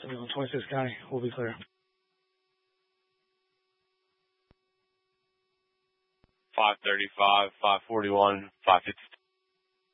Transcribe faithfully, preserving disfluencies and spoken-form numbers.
twenty-six County. We'll be clear. five thirty-five, five forty-one, five fifty-two.